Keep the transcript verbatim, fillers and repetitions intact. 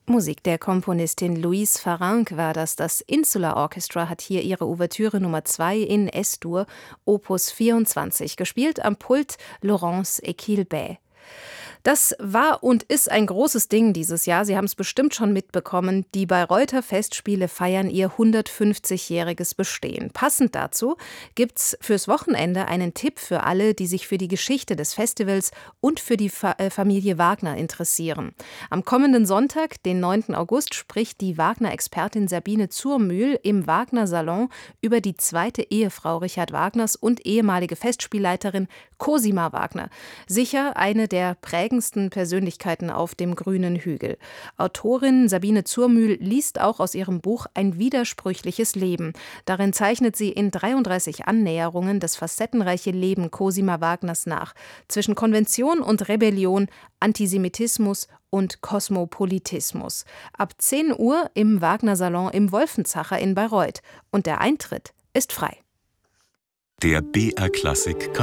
Musik der Komponistin Louise Farrenc war das. Das Insular Orchestra hat hier ihre Ouvertüre Nummer zwei in Es-Dur, Opus vierundzwanzig, gespielt am Pult Laurence Equilbet. Das war und ist ein großes Ding dieses Jahr. Sie haben es bestimmt schon mitbekommen. Die Bayreuther Festspiele feiern ihr hundertfünfzigjähriges Bestehen. Passend dazu gibt's fürs Wochenende einen Tipp für alle, die sich für die Geschichte des Festivals und für die Fa- äh, Familie Wagner interessieren. Am kommenden Sonntag, den neunten August, spricht die Wagner-Expertin Sabine Zurmühl im Wagner-Salon über die zweite Ehefrau Richard Wagners und ehemalige Festspielleiterin Cosima Wagner. Sicher eine der prägendsten Persönlichkeiten auf dem grünen Hügel. Autorin Sabine Zurmühl liest auch aus ihrem Buch Ein widersprüchliches Leben. Darin zeichnet sie in dreiunddreißig Annäherungen das facettenreiche Leben Cosima Wagners nach. Zwischen Konvention und Rebellion, Antisemitismus und Kosmopolitismus. Ab zehn Uhr im Wagner-Salon im Wolfenzacher in Bayreuth. Und der Eintritt ist frei. Der B R Klassik